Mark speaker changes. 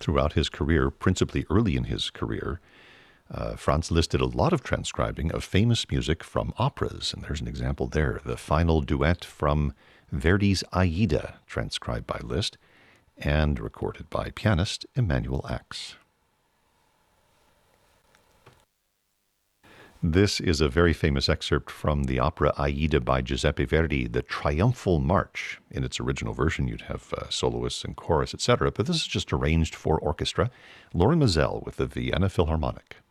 Speaker 1: Throughout his career, principally early in his career, Franz Liszt did a lot of transcribing of famous music from operas, and there's an example there, the final duet from Verdi's Aida, transcribed by Liszt and recorded by pianist Emanuel Ax. This is a very famous excerpt from the opera Aida by Giuseppe Verdi, the Triumphal March. In its original version, you'd have soloists and chorus, etc., but this is just arranged for orchestra. Lorin Maazel with the Vienna Philharmonic.